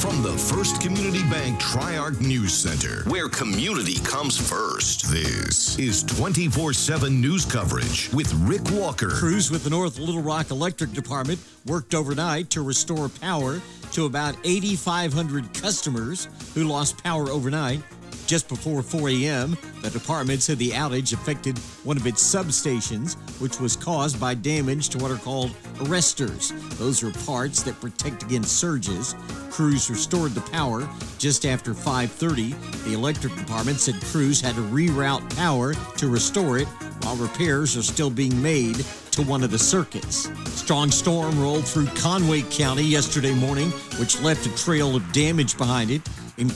From the First Community Bank Tri-Arc News Center, where community comes first. This is 24/7 news coverage with Rick Walker. Crews with the North Little Rock Electric Department worked overnight to restore power to about 8,500 customers who lost power overnight. Just before 4 a.m., the department said the outage affected one of its substations, which was caused by damage to what are called arresters. Those are parts that protect against surges. Crews restored the power just after 5:30. The electric department said crews had to reroute power to restore it, while repairs are still being made to one of the circuits. Strong storm rolled through Conway County yesterday morning, which left a trail of damage behind it.